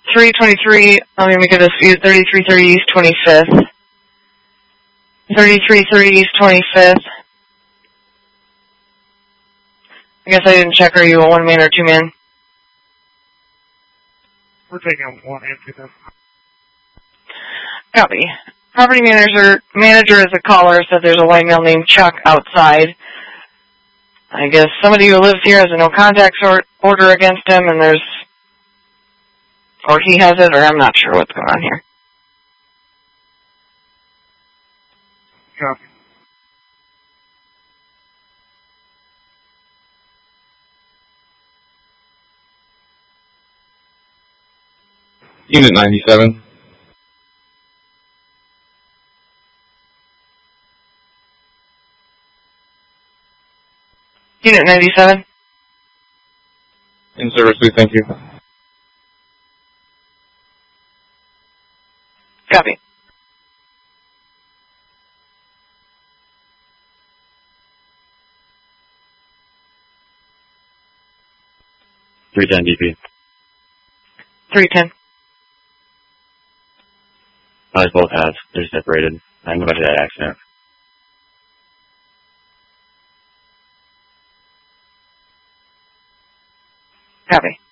323, let me make a dispute, 3330 East 25th. 3330 East 25th. I guess I didn't check, are you a one-man or two-man? We're taking one and 2 men. Copy. Property manager is a caller, said there's a white male named Chuck outside. I guess somebody who lives here has a no-contact order against him, and there's... Or he has it, or I'm not sure what's going on here. Copy. Unit 97. Unit 97. In service, please, thank you. Copy. .310 DP. 310. Both have. They're separated. I'm about to that accident. Copy.